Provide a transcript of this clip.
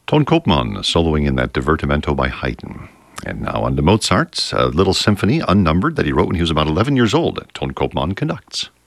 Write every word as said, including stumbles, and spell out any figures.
Ton Koopman soloing in that Divertimento by Haydn. And now on to Mozart's a little symphony, unnumbered, that he wrote when he was about eleven years old. Ton Koopman conducts.